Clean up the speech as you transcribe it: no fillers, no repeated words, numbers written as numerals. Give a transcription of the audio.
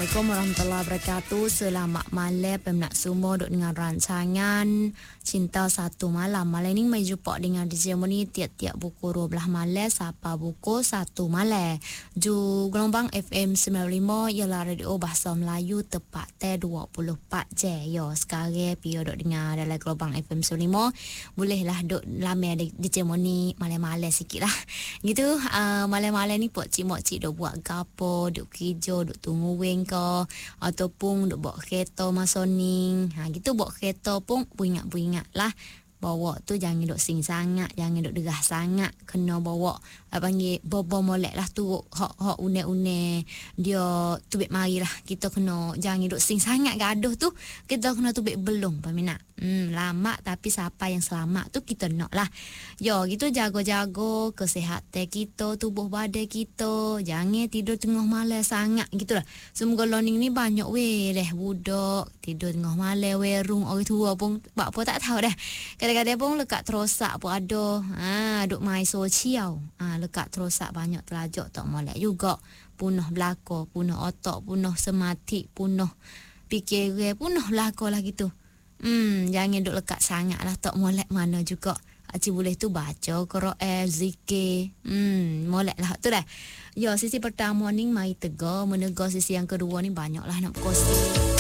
Assalamualaikum warahmatullahi wabarakatuh. Selamat malam peminat semua duk dengan rancangan Cinta Satu Malam. Malam ni mai jumpa dengan DJ Moni tiap-tiap pukul 12 malam sampai pukul 1 malam. Ju gelombang FM 95 ialah radio bahasa Melayu tepat 24 je. Yo sekarang pio duk dengar dalam gelombang FM 95. Bolehlah duk lama DJ Moni malam-malam sikit lah. Gitu malam-malam ni pok cik-mok duk buat gapo, duk kerja, duk tunggu weng ke ataupun duk bawa kereta masoning. Gitu bawa kereta pun beringat-beringat lah. Bawa tu jangan duk sing sangat, jangan duk derah sangat. Kena bawa panggil bobo molek lah tu. Hak une-une dia tubik mari lah. Kita kena jangan duk sing sangat gaduh tu. Kita kena tubik belum peminat. Lama tapi siapa yang selamat tu kita nak lah. Yo gitu jago-jago kesihatan kita, tubuh badan kita. Jangan tidur tengah malam sangat gitulah. Semoga learning ni banyak weh deh budak tidur tengah malam werung orang tua pun buat apa tak tahu dah. Kadang-kadang pun lekat terosak pun ada. Duk main sosial. Lekat terosak banyak terlajak tak molek juga. Punah belaka, punah otak, punah sematik, punah fikiran, punah belaka lah gitu. Jangan duk lekat sangat lah tak molek mana juga. Aci boleh tu baca Quran, zikir. Molek lah tu dah. Yo sisi pertama ni mai tegar, menegar sisi yang kedua ni banyak lah nak berkongsi.